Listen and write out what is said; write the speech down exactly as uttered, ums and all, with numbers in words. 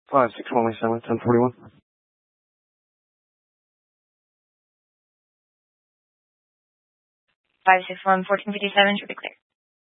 five six one Lisa, ten forty-one. five six one, fourteen fifty-seven should be clear.